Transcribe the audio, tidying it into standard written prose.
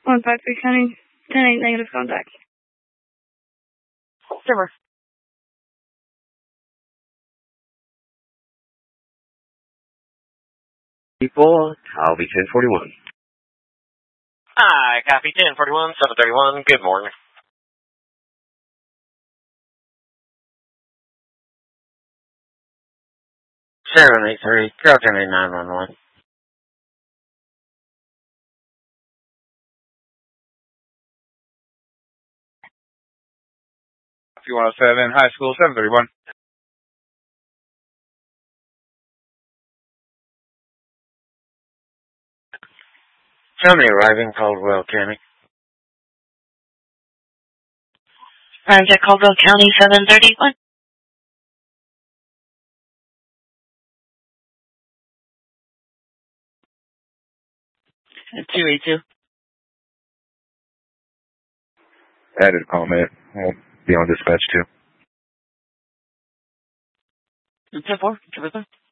153 County, 10-8 negative contact. Server. People, I'll be 1041. Hi, copy 1041, 731. Good morning. Seven 83, Delta 911. If you want to 7, high school 731. Somebody arriving Caldwell County. Ramsey, Caldwell County, 731. 282. Added comment. We'll be on dispatch too. 10-4.